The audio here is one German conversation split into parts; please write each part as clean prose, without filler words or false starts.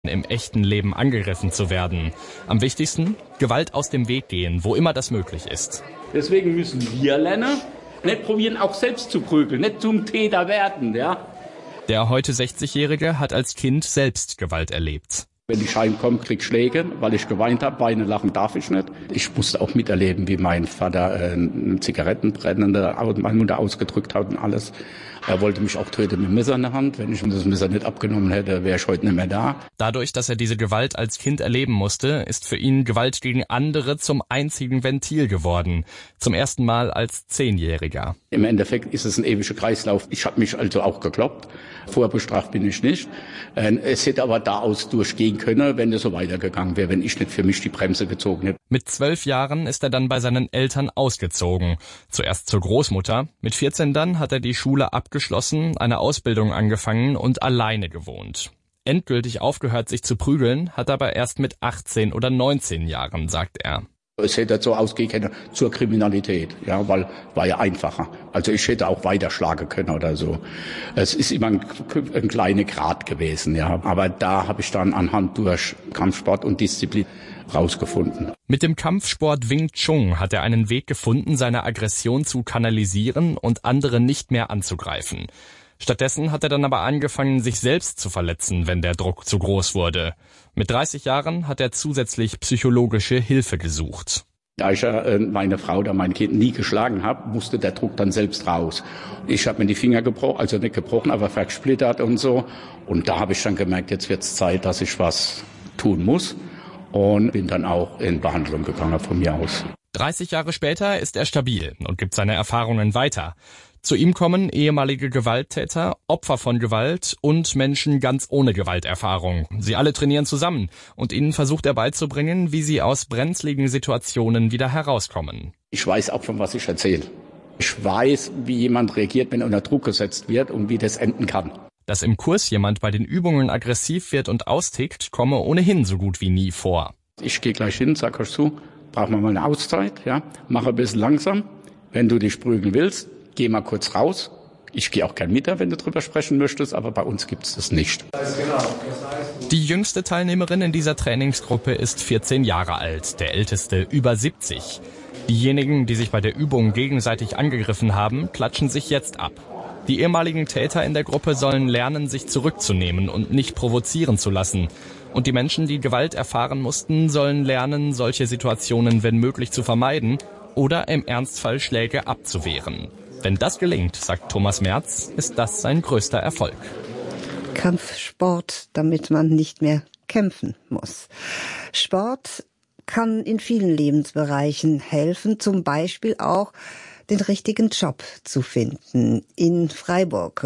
im echten Leben angegriffen zu werden. Am wichtigsten, Gewalt aus dem Weg gehen, wo immer das möglich ist. Deswegen müssen wir lernen, nicht probieren, auch selbst zu prügeln, nicht zum Täter werden, ja. Der heute 60-Jährige hat als Kind selbst Gewalt erlebt. Wenn ich heimkomme, krieg ich Schläge, weil ich geweint habe. Weinen, lachen darf ich nicht. Ich musste auch miterleben, wie mein Vater Zigarettenbrennende meine Mutter ausgedrückt hat und alles. Er wollte mich auch töten mit dem Messer in der Hand. Wenn ich ihm das Messer nicht abgenommen hätte, wäre ich heute nicht mehr da. Dadurch, dass er diese Gewalt als Kind erleben musste, ist für ihn Gewalt gegen andere zum einzigen Ventil geworden. Zum ersten Mal als 10-Jähriger. Im Endeffekt ist es ein ewiger Kreislauf. Ich habe mich also auch gekloppt. Vorbestraft bin ich nicht. Es hätte aber daraus durchgehen können, wenn es so weitergegangen wäre, wenn ich nicht für mich die Bremse gezogen hätte. Mit 12 Jahren ist er dann bei seinen Eltern ausgezogen. Zuerst zur Großmutter. Mit 14 dann hat er die Schule abgeschlossen, eine Ausbildung angefangen und alleine gewohnt. Endgültig aufgehört, sich zu prügeln, hat er aber erst mit 18 oder 19 Jahren, sagt er. Es hätte so ausgehen können zur Kriminalität, ja, weil war ja einfacher. Also ich hätte auch weiter schlagen können oder so. Es ist immer ein kleiner Grad gewesen, ja. Aber da habe ich dann anhand durch Kampfsport und Disziplin rausgefunden. Mit dem Kampfsport Wing Chun hat er einen Weg gefunden, seine Aggression zu kanalisieren und andere nicht mehr anzugreifen. Stattdessen hat er dann aber angefangen, sich selbst zu verletzen, wenn der Druck zu groß wurde. Mit 30 Jahren hat er zusätzlich psychologische Hilfe gesucht. Da ich meine Frau oder mein Kind nie geschlagen habe, musste der Druck dann selbst raus. Ich habe mir die Finger gebrochen, also nicht gebrochen, aber versplittert und so. Und da habe ich dann gemerkt, jetzt wird es Zeit, dass ich was tun muss. Und bin dann auch in Behandlung gegangen von mir aus. 30 Jahre später ist er stabil und gibt seine Erfahrungen weiter. Zu ihm kommen ehemalige Gewalttäter, Opfer von Gewalt und Menschen ganz ohne Gewalterfahrung. Sie alle trainieren zusammen und ihnen versucht er beizubringen, wie sie aus brenzligen Situationen wieder herauskommen. Ich weiß auch, von was ich erzähle. Ich weiß, wie jemand reagiert, wenn er unter Druck gesetzt wird und wie das enden kann. Dass im Kurs jemand bei den Übungen aggressiv wird und austickt, komme ohnehin so gut wie nie vor. Ich gehe gleich hin, sag euch zu, brauchen wir mal eine Auszeit, ja, mach ein bisschen langsam. Wenn du dich prügeln willst, geh mal kurz raus. Ich gehe auch gern mit, wenn du drüber sprechen möchtest, aber bei uns gibt's das nicht. Die jüngste Teilnehmerin in dieser Trainingsgruppe ist 14 Jahre alt, der älteste über 70. Diejenigen, die sich bei der Übung gegenseitig angegriffen haben, klatschen sich jetzt ab. Die ehemaligen Täter in der Gruppe sollen lernen, sich zurückzunehmen und nicht provozieren zu lassen. Und die Menschen, die Gewalt erfahren mussten, sollen lernen, solche Situationen wenn möglich zu vermeiden oder im Ernstfall Schläge abzuwehren. Wenn das gelingt, sagt Thomas Merz, ist das sein größter Erfolg. Kampfsport, damit man nicht mehr kämpfen muss. Sport kann in vielen Lebensbereichen helfen, zum Beispiel auch den richtigen Job zu finden. In Freiburg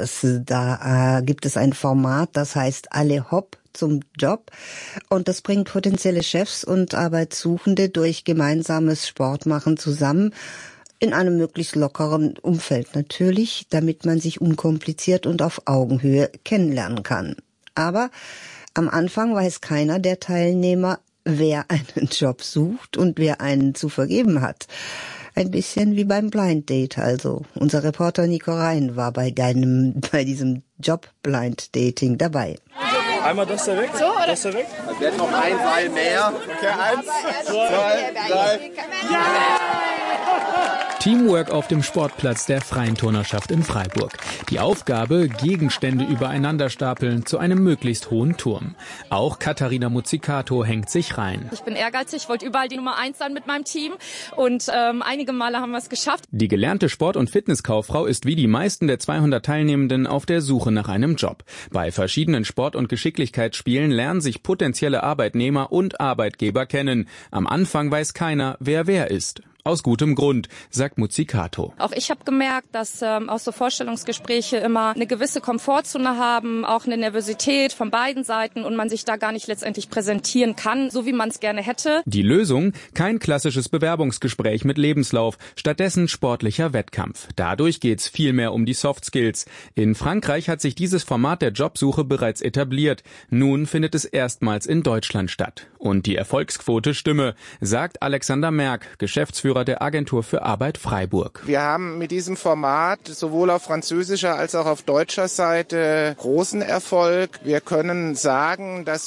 gibt es ein Format, das heißt Alle Hopp zum Job, und das bringt potenzielle Chefs und Arbeitssuchende durch gemeinsames Sportmachen zusammen, in einem möglichst lockeren Umfeld natürlich, damit man sich unkompliziert und auf Augenhöhe kennenlernen kann. Aber am Anfang weiß keiner der Teilnehmer, wer einen Job sucht und wer einen zu vergeben hat. Ein bisschen wie beim Blind Date also. Unser Reporter Nico Rhein war bei diesem Job-Blind Dating dabei. Einmal das da weg, so, das da weg. Es wird noch ein Seil mehr. Okay, 1, 2, 3. Ja! Teamwork auf dem Sportplatz der Freien Turnerschaft in Freiburg. Die Aufgabe, Gegenstände übereinander stapeln zu einem möglichst hohen Turm. Auch Katharina Muzzicato hängt sich rein. Ich bin ehrgeizig, ich wollte überall die Nummer 1 sein mit meinem Team und einige Male haben wir es geschafft. Die gelernte Sport- und Fitnesskauffrau ist wie die meisten der 200 Teilnehmenden auf der Suche nach einem Job. Bei verschiedenen Sport- und Geschicklichkeitsspielen lernen sich potenzielle Arbeitnehmer und Arbeitgeber kennen. Am Anfang weiß keiner, wer ist. Aus gutem Grund, sagt Muzzicato. Auch ich habe gemerkt, dass auch so Vorstellungsgespräche immer eine gewisse Komfortzone haben, auch eine Nervosität von beiden Seiten und man sich da gar nicht letztendlich präsentieren kann, so wie man es gerne hätte. Die Lösung? Kein klassisches Bewerbungsgespräch mit Lebenslauf, stattdessen sportlicher Wettkampf. Dadurch geht's viel mehr um die Soft Skills. In Frankreich hat sich dieses Format der Jobsuche bereits etabliert. Nun findet es erstmals in Deutschland statt. Und die Erfolgsquote stimme, sagt Alexander Merck, Geschäftsführer der Agentur für Arbeit Freiburg. Wir haben mit diesem Format sowohl auf französischer als auch auf deutscher Seite großen Erfolg. Wir können sagen, dass